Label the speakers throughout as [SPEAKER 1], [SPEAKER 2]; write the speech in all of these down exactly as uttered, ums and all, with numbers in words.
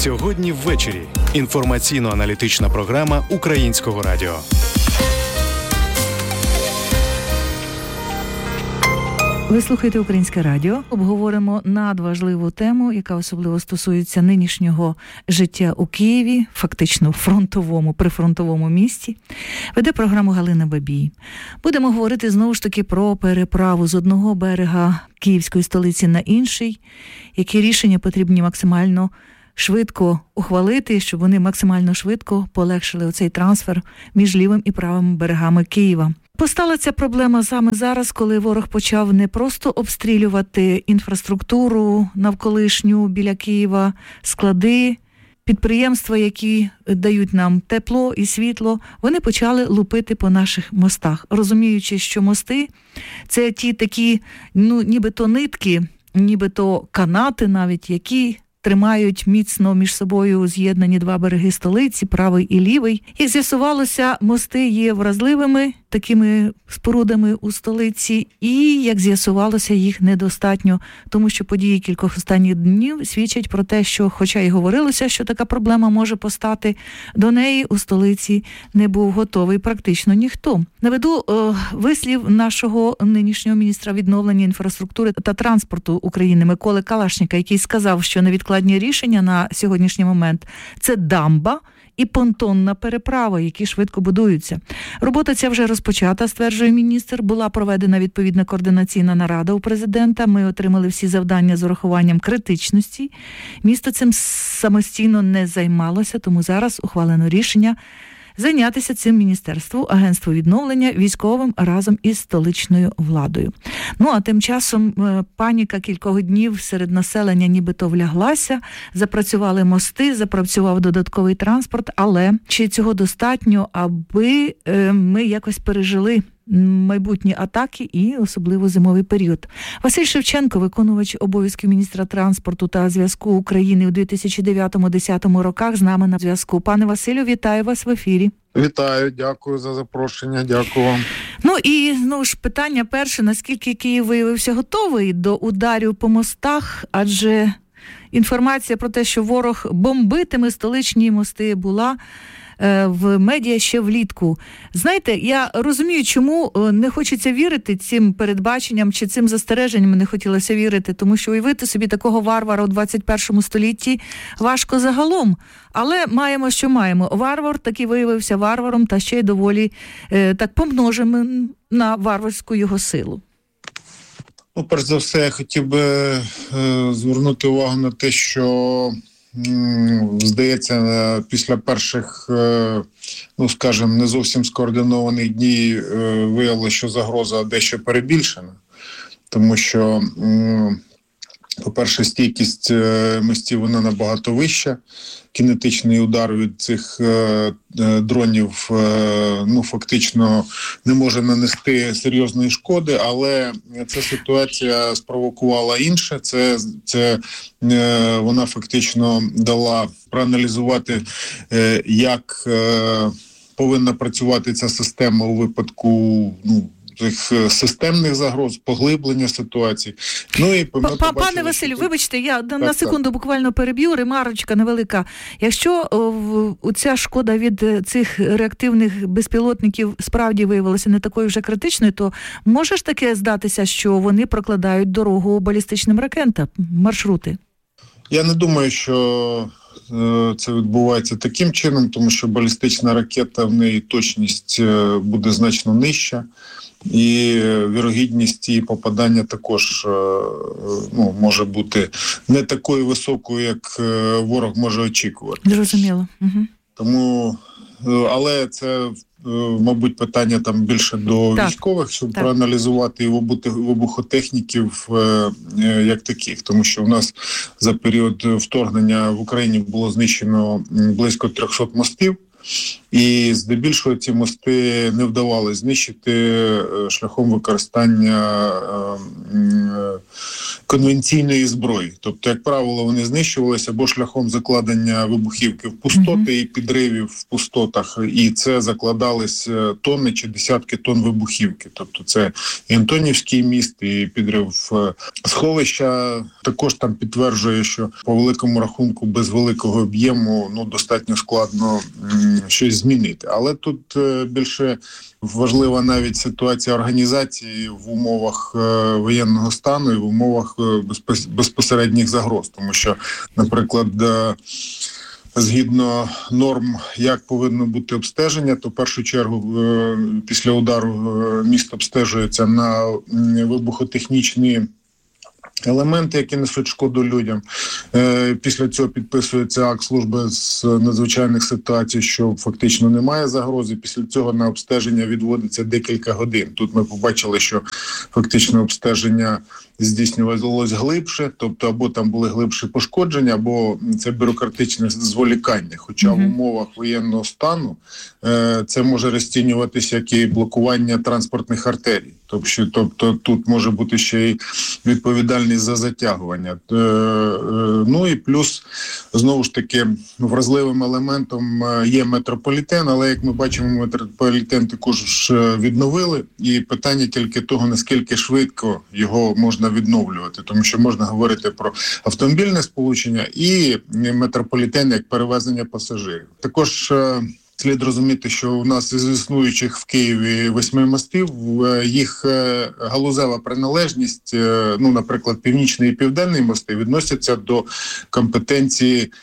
[SPEAKER 1] Сьогодні ввечері. Інформаційно-аналітична програма Українського радіо.
[SPEAKER 2] Ви слухаєте Українське радіо. Обговоримо надважливу тему, яка особливо стосується нинішнього життя у Києві, фактично в фронтовому, прифронтовому місті. Веде програму Галина Бабій. Будемо говорити знову ж таки про переправу з одного берега київської столиці на інший. Які рішення потрібні максимально швидко ухвалити, щоб вони максимально швидко полегшили оцей трансфер між лівим і правим берегами Києва. Постала ця проблема саме зараз, коли ворог почав не просто обстрілювати інфраструктуру навколишню біля Києва, склади, підприємства, які дають нам тепло і світло, вони почали лупити по наших мостах, розуміючи, що мости – це ті такі, ну, нібито нитки, нібито канати навіть, які тримають міцно між собою з'єднані два береги столиці, правий і лівий. Як з'ясувалося, мости є вразливими такими спорудами у столиці, і, як з'ясувалося, їх недостатньо, тому що події кількох останніх днів свідчать про те, що, хоча й говорилося, що така проблема може постати, до неї у столиці не був готовий практично ніхто. Наведу е, вислів нашого нинішнього міністра відновлення інфраструктури та транспорту України Миколи Калашніка, який сказав, що невідкладні рішення на сьогоднішній момент – це дамба і понтонна переправа, які швидко будуються. Робота ця вже розпочата, стверджує міністр. Була проведена відповідна координаційна нарада у президента. Ми отримали всі завдання з урахуванням критичності. Місто цим самостійно не займалося, тому зараз ухвалено рішення зайнятися цим міністерству, агентство відновлення, військовим разом із столичною владою. Ну, а тим часом паніка кількох днів серед населення нібито вляглася, запрацювали мости, запрацював додатковий транспорт, але чи цього достатньо, аби ми якось пережили майбутні атаки і особливо зимовий період? Василь Шевченко, виконувач обов'язків міністра транспорту та зв'язку України у дві тисячі дев'ятому-десятому роках, з нами на зв'язку. Пане Василю, вітаю вас в ефірі.
[SPEAKER 3] Вітаю, дякую за запрошення, дякую вам.
[SPEAKER 2] Ну і, знову ж, питання перше, наскільки Київ виявився готовий до ударів по мостах, адже інформація про те, що ворог бомбитиме столичні мости, була в медіа ще влітку. Знаєте, я розумію, чому не хочеться вірити цим передбаченням чи цим застереженням не хотілося вірити, тому що уявити собі такого варвара у двадцять першому столітті важко загалом. Але маємо, що маємо. Варвар таки виявився варваром та ще й доволі е, так помножимо на варварську його силу.
[SPEAKER 3] Ну, перш за все, я хотів би е, звернути увагу на те, що здається, після перших, ну скажімо, не зовсім скоординованих днів виявилося, що загроза дещо перебільшена, тому що, по-перше, стійкість мостів вона набагато вища, кінетичний удар від цих дронів, ну, фактично не може нанести серйозної шкоди, але ця ситуація спровокувала інше. Це, це вона фактично дала проаналізувати, як повинна працювати ця система у випадку, ну, цих системних загроз, поглиблення ситуації. Ну і
[SPEAKER 2] Пане побачили, Василю, що... вибачте, я так, на секунду так. буквально переб'ю, ремарочка невелика. Якщо о, ця шкода від цих реактивних безпілотників справді виявилася не такою вже критичною, то може ж таке здатися, що вони прокладають дорогу балістичним ракетам, маршрути? Я не думаю, що це відбувається таким чином, тому що балістична ракета, в неї точність буде значно нижча. І вірогідність її попадання також, ну, може бути не такою високою, як ворог може очікувати. Зрозуміло. Угу.
[SPEAKER 3] Тому, але це, мабуть, питання там більше до так. військових, щоб так. проаналізувати і вибухотехніків як таких. Тому що у нас за період вторгнення в Україні було знищено близько трьохсот мостів. І здебільшого ці мости не вдавалося знищити шляхом використання конвенційної зброї. Тобто, як правило, вони знищувалися або шляхом закладення вибухівки в пустоти mm-hmm. і підривів в пустотах, і це закладались тонни чи десятки тонн вибухівки. Тобто це і Антонівський міст, і підрив сховища. Також там підтверджує, що по великому рахунку без великого об'єму ну, достатньо складно м, щось змінити. Але тут е, більше важлива навіть ситуація організації в умовах е, воєнного стану і в умовах е, безпос- безпосередніх загроз. Тому що, наприклад, е, згідно норм, як повинно бути обстеження, то в першу чергу е, після удару е, міст обстежується на е, вибухотехнічні елементи, які несуть шкоду людям. Після цього підписується акт служби з надзвичайних ситуацій, що фактично немає загрози. Після цього на обстеження відводиться декілька годин. Тут ми побачили, що фактично обстеження здійснювалось глибше, тобто або там були глибші пошкодження, або це бюрократичне зволікання. Хоча mm-hmm. в умовах воєнного стану е, це може розцінюватися як і блокування транспортних артерій. Тобто, тобто тут може бути ще й відповідальність за затягування. Е, е, ну і плюс, знову ж таки, вразливим елементом є метрополітен, але, як ми бачимо, метрополітен також відновили. І питання тільки того, наскільки швидко його можна відновлювати, тому що можна говорити про автомобільне сполучення і метрополітен як перевезення пасажирів. Також е, слід розуміти, що у нас із існуючих в Києві восьми мостів, їх галузева приналежність, ну, наприклад, північний і південний мости, відносяться до компетенції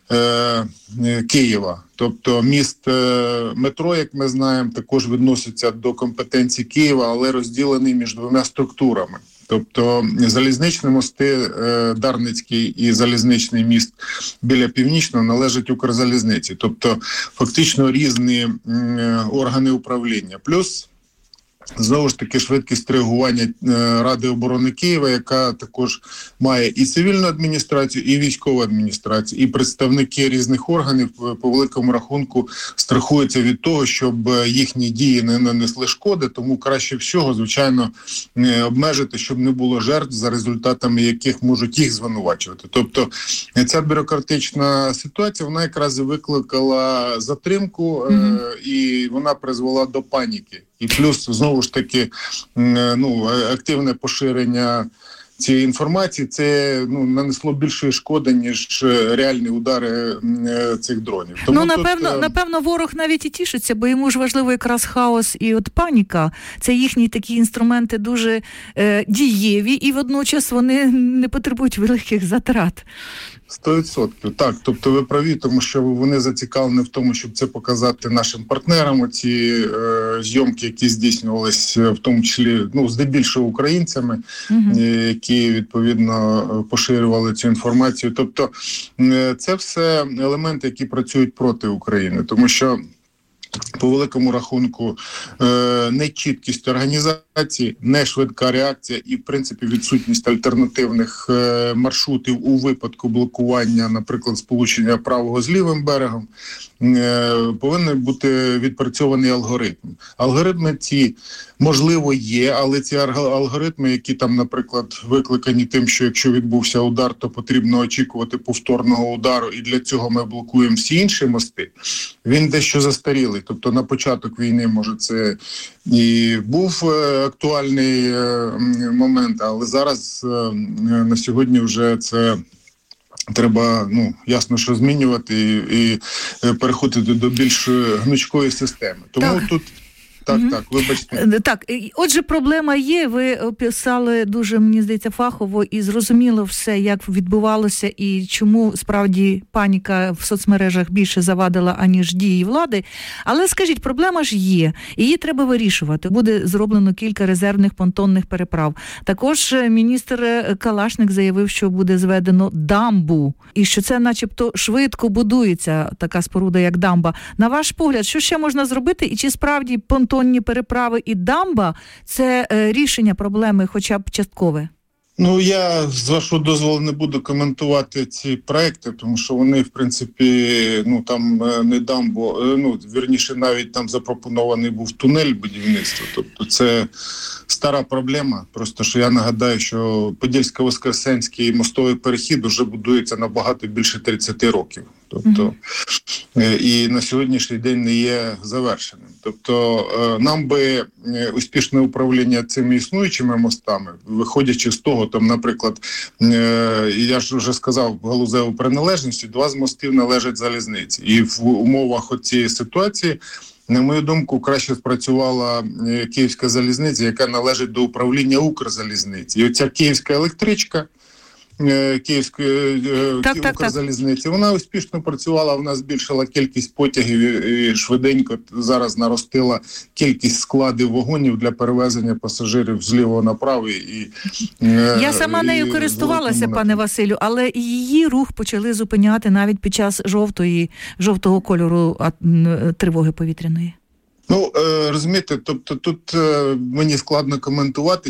[SPEAKER 3] е, Києва. Тобто міст е, метро, як ми знаємо, також відноситься до компетенції Києва, але розділений між двома структурами. Тобто залізничні мости, е, Дарницький і залізничний міст біля Північного належать Укрзалізниці. Тобто фактично різні е, органи управління. Плюс, знову ж таки, швидкість реагування Ради оборони Києва, яка також має і цивільну адміністрацію, і військову адміністрацію, і представники різних органів по великому рахунку страхуються від того, щоб їхні дії не нанесли шкоди, тому краще всього, звичайно, обмежити, щоб не було жертв, за результатами яких можуть їх звинувачувати. Тобто ця бюрократична ситуація, вона якраз викликала затримку, mm-hmm. і вона призвела до паніки. І плюс, знову ж таки, ну, активне поширення цієї інформації, це ну, нанесло більшої шкоди, ніж реальні удари цих дронів. Тому
[SPEAKER 2] ну, напевно, тут... напевно, ворог навіть і тішиться, бо йому ж важливо якраз хаос і от паніка. Це їхні такі інструменти дуже е, дієві, і водночас вони не потребують великих затрат.
[SPEAKER 3] Сто відсотків. Так, тобто ви праві, тому що вони зацікавлені в тому, щоб це показати нашим партнерам, оці е, зйомки, які здійснювалися, в тому числі, ну, здебільшого українцями, угу. е, які, відповідно, поширювали цю інформацію. Тобто е, це все елементи, які працюють проти України, тому що по великому рахунку е, нечіткість організації, не швидка реакція і, в принципі, відсутність альтернативних е, маршрутів у випадку блокування, наприклад, сполучення правого з лівим берегом, е, повинен бути відпрацьований алгоритм. Алгоритми ці, можливо, є, але ці алгоритми, які там, наприклад, викликані тим, що якщо відбувся удар, то потрібно очікувати повторного удару, і для цього ми блокуємо всі інші мости, він дещо застарілий. Тобто на початок війни, може, це і був актуальний момент, але зараз на сьогодні вже це треба, ну, ясно, що змінювати і, і переходити до більш гнучкої системи. Тому так. тут Так, mm-hmm. так, вибачте.
[SPEAKER 2] Так, отже, проблема є, ви описали дуже, мені здається, фахово і зрозуміло все, як відбувалося і чому справді паніка в соцмережах більше завадила, аніж дії влади. Але скажіть, проблема ж є, і її треба вирішувати. Буде зроблено кілька резервних понтонних переправ. Також міністр Калашник заявив, що буде зведено дамбу, і що це начебто швидко будується така споруда, як дамба. На ваш погляд, що ще можна зробити, і чи справді понтонні переправи і дамба – це е, рішення проблеми хоча б часткове?
[SPEAKER 3] Ну, я, з вашого дозволу, не буду коментувати ці проекти, тому що вони, в принципі, ну, там не дамбо, ну, вірніше, навіть там запропонований був тунель будівництва. Тобто це стара проблема. Просто, що я нагадаю, що Подільсько-Воскресенський мостовий перехід вже будується набагато більше тридцять років. Тобто, mm-hmm. і на сьогоднішній день не є завершеним. Тобто, нам би успішне управління цими існуючими мостами, виходячи з того, там, наприклад, я ж вже сказав, галузеву приналежність, два з мостів належать залізниці. І в умовах цієї ситуації, на мою думку, краще спрацювала Київська залізниця, яка належить до управління Укрзалізниці. І оця Київська електричка, Київської Укрзалізниці, вона успішно працювала, вона збільшила кількість потягів і швиденько зараз наростила кількість складів вагонів для перевезення пасажирів з лівого направо. І,
[SPEAKER 2] Я сама і, нею користувалася, пане Василю, але її рух почали зупиняти навіть під час жовтої, жовтого кольору тривоги повітряної.
[SPEAKER 3] Ну, розумієте, тобто тут мені складно коментувати,